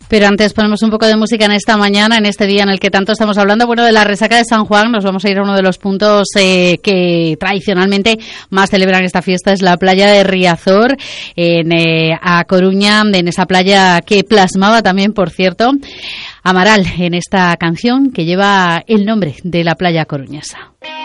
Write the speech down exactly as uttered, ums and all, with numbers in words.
Pero antes ponemos un poco de música en esta mañana, en este día en el que tanto estamos hablando. Bueno, de la resaca de San Juan, nos vamos a ir a uno de los puntos eh, que tradicionalmente más celebran esta fiesta, es la playa de Riazor, en eh, a Coruña, en esa playa que plasmaba también, por cierto, Amaral, en esta canción que lleva el nombre de la playa coruñesa.